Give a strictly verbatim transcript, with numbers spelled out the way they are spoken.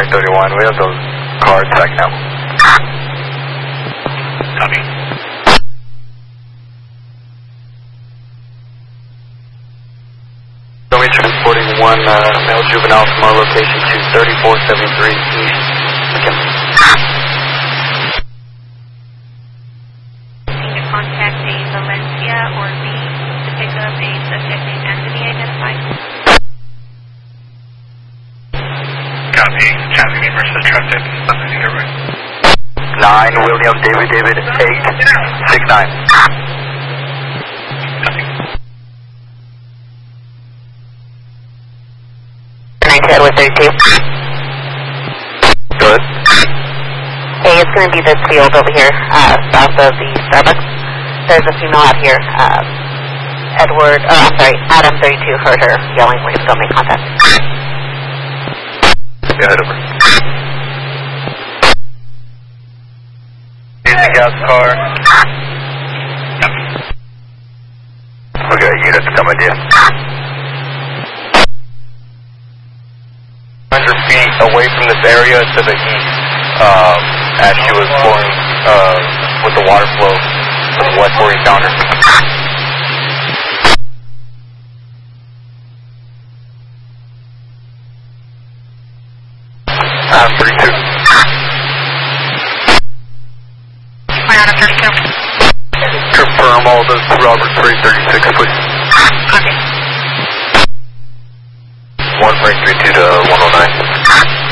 thirty-one, we have those cars back now. Copy. Kilometer forty-one, uh, male juvenile from our location to thirty-four seventy-three East McKinley. Need to contact a Valencia or B to pick up a subject named Anthony identified. Copy. Traffic versus traffic. Something here, right? nine, William, David, David, eight, six, nine. Copy. nine ten with thirty-two. Good. Hey, it's going to be this field over here, uh, south of the Starbucks. There's a female out here. Um, Edward, oh, I'm sorry, Adam thirty-two heard her yelling. We're going to go make contact. Go ahead, over. Using gas car. Okay, units coming in. one hundred feet away from this area to the east, um, as she was flowing uh, with the water flow to the west where we found her. Uh, thirty-two. Mariana thirty-two. Confirm all those to Robert three thirty-six, please. Copy. one point three two to